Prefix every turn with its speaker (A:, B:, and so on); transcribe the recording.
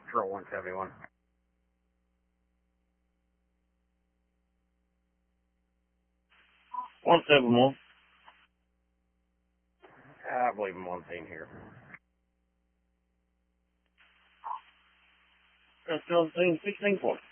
A: Patrol 171. I believe I'm on scene here.
B: That's on scene 16 point.